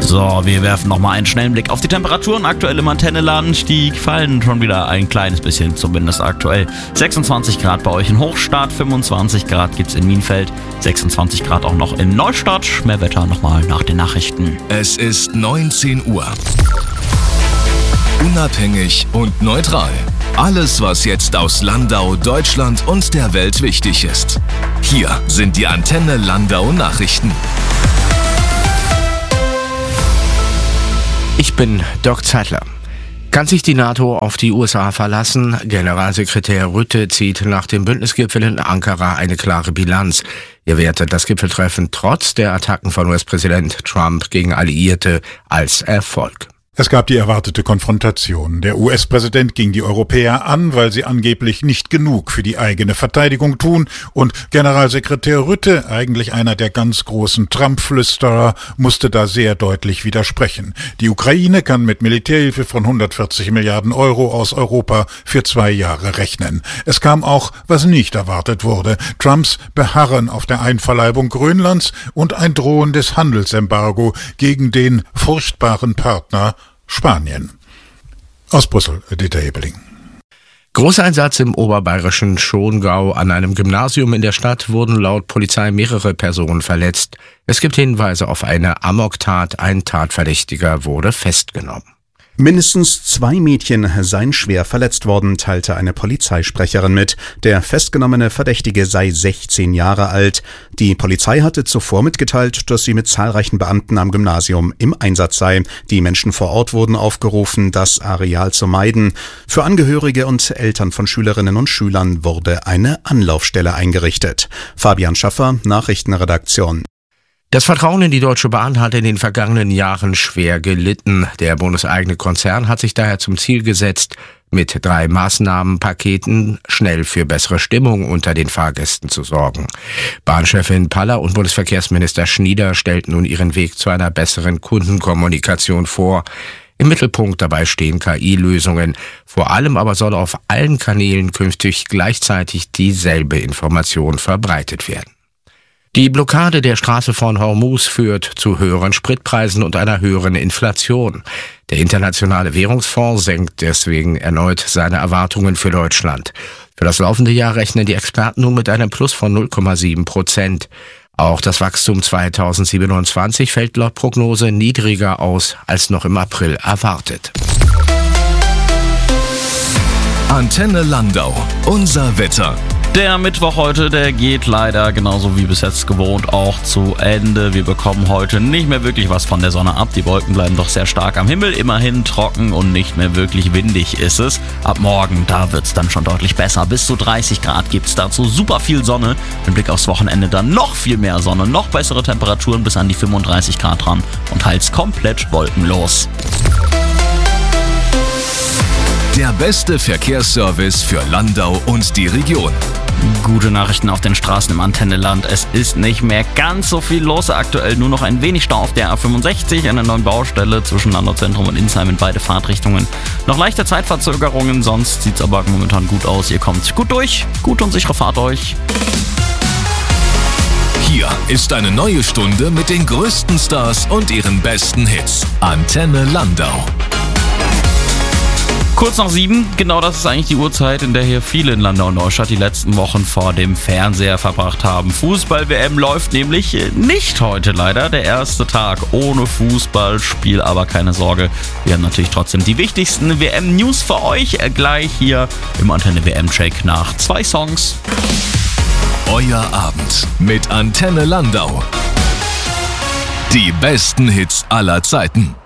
So, wir werfen nochmal einen schnellen Blick auf die Temperaturen aktuell im Antenneland. Die fallen schon wieder ein kleines bisschen, zumindest aktuell. 26 Grad bei euch in Hochstadt, 25 Grad gibt's in Nienfeld, 26 Grad auch noch in Neustadt. Mehr Wetter nochmal nach den Nachrichten. Es ist 19 Uhr. Unabhängig und neutral. Alles, was jetzt aus Landau, Deutschland und der Welt wichtig ist. Hier sind die Antenne Landau Nachrichten. Ich bin Dirk Zeitler. Kann sich die NATO auf die USA verlassen? Generalsekretär Rutte zieht nach dem Bündnisgipfel in Ankara eine klare Bilanz. Er wertet das Gipfeltreffen trotz der Attacken von US-Präsident Trump gegen Alliierte als Erfolg. Es gab die erwartete Konfrontation. Der US-Präsident ging die Europäer an, weil sie angeblich nicht genug für die eigene Verteidigung tun, und Generalsekretär Rutte, eigentlich einer der ganz großen Trump-Flüsterer, musste da sehr deutlich widersprechen. Die Ukraine kann mit Militärhilfe von 140 Milliarden Euro aus Europa für 2 Jahre rechnen. Es kam auch, was nicht erwartet wurde: Trumps Beharren auf der Einverleibung Grönlands und ein drohendes Handelsembargo gegen den furchtbaren Partner Spanien. Aus Brüssel, Dieter Hebeling. Großeinsatz im oberbayerischen Schongau. An einem Gymnasium in der Stadt wurden laut Polizei mehrere Personen verletzt. Es gibt Hinweise auf eine Amoktat. Ein Tatverdächtiger wurde festgenommen. Mindestens 2 Mädchen seien schwer verletzt worden, teilte eine Polizeisprecherin mit. Der festgenommene Verdächtige sei 16 Jahre alt. Die Polizei hatte zuvor mitgeteilt, dass sie mit zahlreichen Beamten am Gymnasium im Einsatz sei. Die Menschen vor Ort wurden aufgerufen, das Areal zu meiden. Für Angehörige und Eltern von Schülerinnen und Schülern wurde eine Anlaufstelle eingerichtet. Fabian Schaffer, Nachrichtenredaktion. Das Vertrauen in die Deutsche Bahn hat in den vergangenen Jahren schwer gelitten. Der bundeseigene Konzern hat sich daher zum Ziel gesetzt, mit 3 Maßnahmenpaketen schnell für bessere Stimmung unter den Fahrgästen zu sorgen. Bahnchefin Paller und Bundesverkehrsminister Schnieder stellten nun ihren Weg zu einer besseren Kundenkommunikation vor. Im Mittelpunkt dabei stehen KI-Lösungen. Vor allem aber soll auf allen Kanälen künftig gleichzeitig dieselbe Information verbreitet werden. Die Blockade der Straße von Hormuz führt zu höheren Spritpreisen und einer höheren Inflation. Der Internationale Währungsfonds senkt deswegen erneut seine Erwartungen für Deutschland. Für das laufende Jahr rechnen die Experten nun mit einem Plus von 0,7%. Auch das Wachstum 2027 fällt laut Prognose niedriger aus als noch im April erwartet. Antenne Landau, unser Wetter. Der Mittwoch heute, der geht leider genauso wie bis jetzt gewohnt auch zu Ende. Wir bekommen heute nicht mehr wirklich was von der Sonne ab. Die Wolken bleiben doch sehr stark am Himmel. Immerhin trocken und nicht mehr wirklich windig ist es. Ab morgen, da wird's dann schon deutlich besser. Bis zu 30 Grad gibt's dazu. Super viel Sonne. Mit Blick aufs Wochenende dann noch viel mehr Sonne. Noch bessere Temperaturen bis an die 35 Grad ran. Und teils komplett wolkenlos. Der beste Verkehrsservice für Landau und die Region. Gute Nachrichten auf den Straßen im Antenneland. Es ist nicht mehr ganz so viel los. Aktuell nur noch ein wenig Stau auf der A65 an der neuen Baustelle zwischen Landau-Zentrum und Insheim in beide Fahrtrichtungen. Noch leichte Zeitverzögerungen, sonst sieht's aber momentan gut aus. Ihr kommt gut durch. Gute und sichere Fahrt euch. Hier ist eine neue Stunde mit den größten Stars und ihren besten Hits. Antenne Landau. Kurz nach 7, genau das ist eigentlich die Uhrzeit, in der hier viele in Landau und Neustadt die letzten Wochen vor dem Fernseher verbracht haben. Fußball-WM läuft nämlich nicht heute leider. Der erste Tag ohne Fußballspiel, aber keine Sorge. Wir haben natürlich trotzdem die wichtigsten WM-News für euch gleich hier im Antenne-WM-Check nach 2 Songs. Euer Abend mit Antenne Landau. Die besten Hits aller Zeiten.